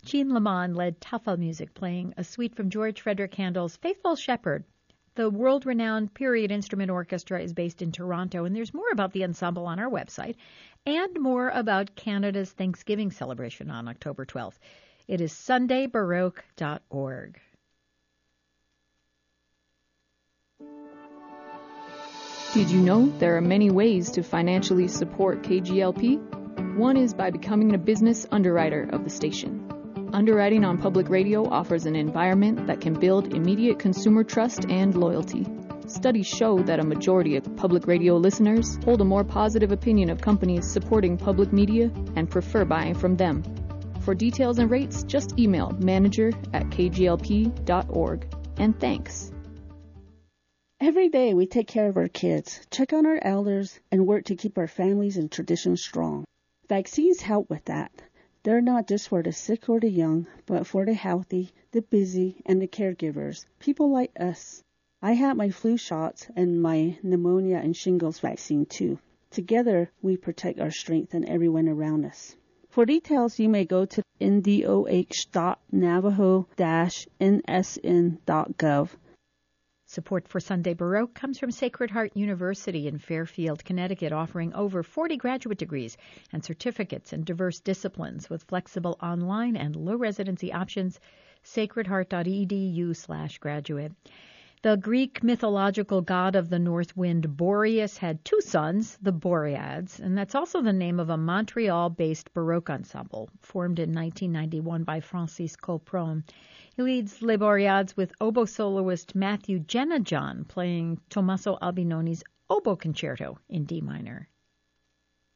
Jean Lamont led Tafel Music, playing a suite from George Frederick Handel's Faithful Shepherd. The world-renowned Period Instrument Orchestra is based in Toronto, and there's more about the ensemble on our website and more about Canada's Thanksgiving celebration on October 12th. It is sundaybaroque.org. Did you know there are many ways to financially support KGLP? One is by becoming a business underwriter of the station. Underwriting on public radio offers an environment that can build immediate consumer trust and loyalty. Studies show that a majority of public radio listeners hold a more positive opinion of companies supporting public media and prefer buying from them. For details and rates, just email manager@kglp.org. And thanks. Every day we take care of our kids, check on our elders, and work to keep our families and traditions strong. Vaccines help with that. They're not just for the sick or the young, but for the healthy, the busy, and the caregivers, people like us. I had my flu shots and my pneumonia and shingles vaccine too. Together, we protect our strength and everyone around us. For details, you may go to ndoh.navajo-nsn.gov. Support for Sunday Baroque comes from Sacred Heart University in Fairfield, Connecticut, offering over 40 graduate degrees and certificates in diverse disciplines with flexible online and low residency options. sacredheart.edu/graduate. The Greek mythological god of the north wind, Boreas, had two sons, the Boreads, and that's also the name of a Montreal-based Baroque ensemble formed in 1991 by Francis Colpron. He leads Les Boreads with oboe soloist Matthew Jenajon playing Tommaso Albinoni's Oboe Concerto in D minor.